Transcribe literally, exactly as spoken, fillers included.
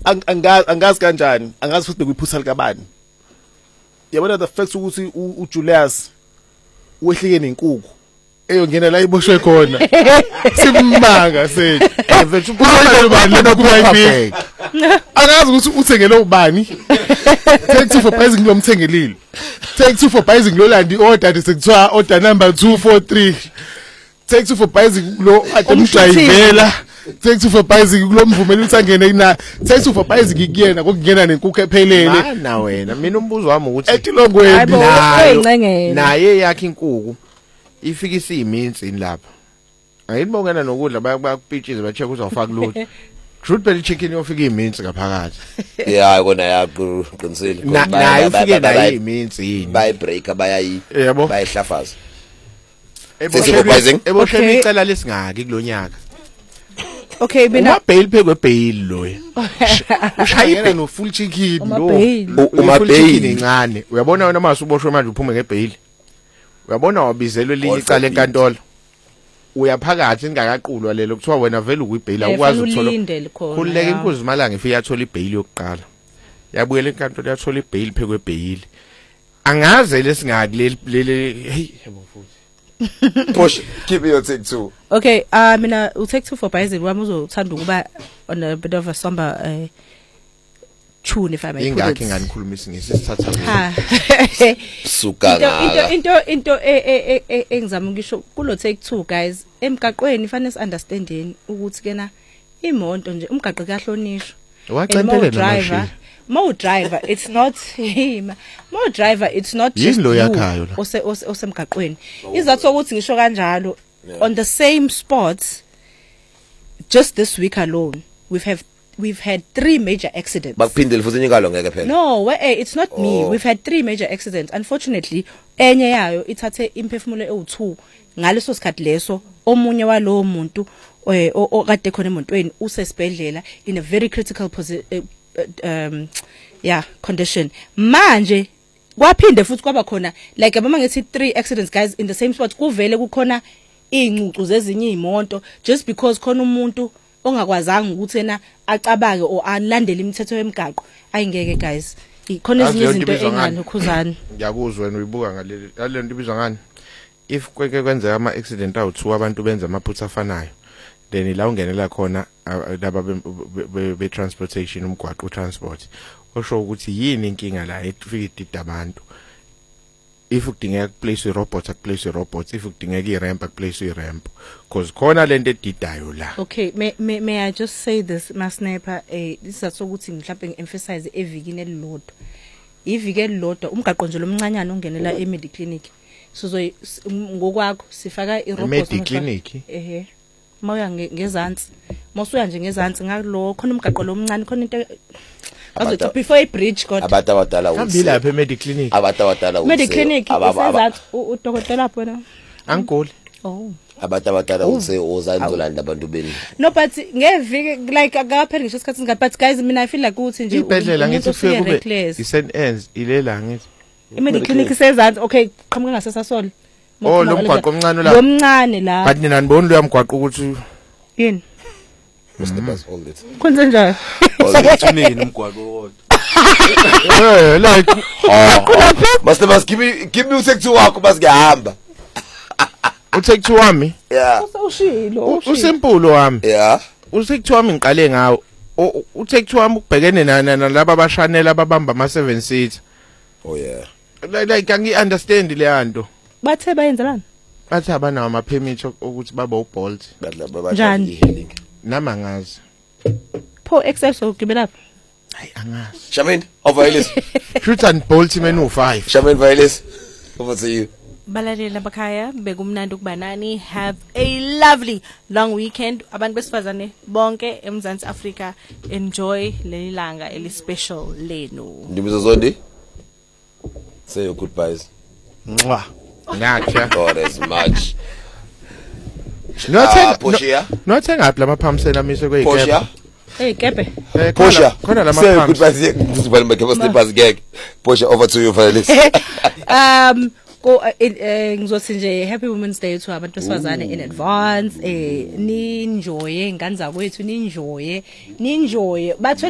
angazi angazi kanjani angazi futhi bekuyiphusa likabani yabona the fact ukuthi uJulius wehlike nenkukhu eyongena la iboshwe khona simanga sethi mfethu kufanele bani lena kuba ibiki angazi ukuthi uthengele ubani take two for pricing lo mthengelile take two for pricing lo landi order sekuthiwa order number two four three take two for pricing lo atemjayivela take two for pricing kulo mvumela ukuthi angene ina take two for pricing kuyena kokungena nenkukhu ephelele na wena mina umbuzo wami ukuthi etilongweni nayo naye yakhe inkukhu ifika isiyiminsi lapha ayibongena nokudla bayakupitchiza bacheck ukuthi awufaki lutho truth belly chicken yofika iminsi ngaphakathi yeah kona yaqinisile nayo ufike nayo iminsi yini bay breaker bayayi yabo bayihlafaza ebosheni ebosheni icala lesingaki kulonyaka okay mina bail phekwe bail lo ushayela no full chicken lo uma bail incane uyabona wena mase uboshwe manje uphume ngebail uyabona wabizelwe lilicala enkantolo uyaphakathi ingakaqulwa lelo kuthiwa wena vele ukuyibhail awukwazi ukuthola khuleka inkuzi malanga ifika yathola ibail yokuqala yabuyela enkantolo yathola ibail phekwe bail angaze lesingaki lele hey yabo futhi push keep your take two okay uh mina u take two for Brazil wami uzothanda ukuba on a bit of a somber uh, tune if I may put it ingakho nganikhulumisa ngesithatha ha suka into into into engizama ukisho kulo take two guys emgaqweni fanele understanding ukuthi kena imoto nje umgaqo kahlonishwa waqempele driver mo driver it's not him mo driver it's not just lo yakhayo la ose osemgaqweni izathu ukuthi ngisho kanjalo on the same spot just this week alone we've have we've had three major accidents bakuphindele futhi inyikalo ngeke phela no eh, it's not oh. me we've had three major accidents unfortunately enye yayo ithathe imphefumulo ewu two ngaleso sikhathi leso omunye walowo muntu okade khona emontweni usesibhedlela in a very critical position uh, um yeah condition manje kwaphinde futhi kwaba khona like abama ngithi three accidents guys in the same spot kuvele kukhona incucu zezinye izimonto just because khona umuntu ongakwazanga ukuthi ena acabange o alandele imithetho yemigaqo ayingeke guys ikhona ezinye izinto enganokhuzana ngiyakuzwa wena uyibuka ngaleli le nto ibizwa ngani if kweke kwenzeka ama accident awu two abantu benza amaphutha afanayo then la ungenela khona laba be transportation umgwaqo transport osho ukuthi yini inkinga la efika idida abantu if ukudingeka place i robot akuplace i robot if ukudingeka i ramp akuplace i ramp because khona lento edidayo la okay may, may, may I just say this masniper eh isizathu ukuthi mhlawumbe ngiemphasize evikini elilodwa iviki elilodwa umgaqo nje lomncanyana ongenela e medical clinic sizo ngokwakho sifaka i robot medical clinic ehe mawuya ngezantsi mawusuya nje ngezantsi ngalo khona umgaqo lomncane khona into azothi before i bridge kodwa abantu abadala uhambi lapha e medical clinic abantu abadala medical clinic isizathu udokotela lapho na angoli oh abantu abadala use ozanzolanda abantu beni no but ngeviki like akaphela ngisho isikhathi singathi but guys mina I feel like ukuthi nje ibhedlela ngithi ufike kube i Saint Anne's ilela ngithi i medical clinic isezantsi okay qhamuka ngasesasole oh lo mgwaqo omncane la lo mncane la but nina nibona lo yamgwaqo ukuthi yini Mister Buzz all it kwenze njalo uthuleni umgwaqo wodwa eh like Mister Buzz give me give me u-take two wakho base ngiyahamba u-take two wami yeah usawushilo usempulo wami yeah u-take two wami ngiqale ngawo u-take two wami ubhekene nalabo abashanela ababamba ama seven seats oh yeah like angi understand le yanto bathe bayenzelana bathi abanawo ama permit ukuthi baba u Bolt njani nama ngazi pho excel sokugibela hayi angazi Shaman over Ellis shoot and Bolt menu five Shaman Violis over to you Balaleli labakhaya bekumnandi ukubanani have a lovely long weekend abantu besifazane bonke eMzansi Africa enjoy leli langa eli special lenu Ndibuzo Zondi say your goodbyes mwa ngakha God as much Nothenga Porsche nothenga apha lamaphamsela amise kweyikepe Porsche hey kepe Porsche khona say your goodbyes ngizibhala makhe slippers gag Porsche over to you Violis um go ngizothi nje happy women's day to abantu besifazane in advance eh ni enjoy ingane zakwethu ni enjoy ni enjoy